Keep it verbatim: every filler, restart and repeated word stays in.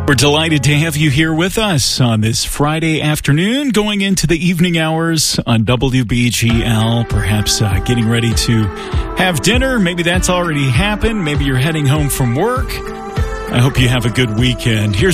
We're delighted to have you here with us on this Friday afternoon, going into the evening hours on W B G L, perhaps uh, getting ready to have dinner. Maybe that's already happened. Maybe you're heading home from work. I hope you have a good weekend. Here's